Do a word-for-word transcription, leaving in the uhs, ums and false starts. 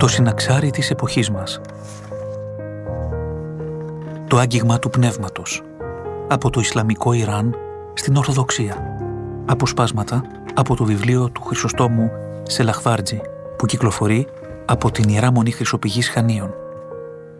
Το συναξάρι της εποχής μας. Το άγγιγμα του πνεύματος. Από το Ισλαμικό Ιράν στην Ορθοδοξία. Αποσπάσματα από το βιβλίο του Χρυσοστόμου Σελαχβάρτζη, που κυκλοφορεί από την Ιερά Μονή Χρυσοπηγής Χανίων.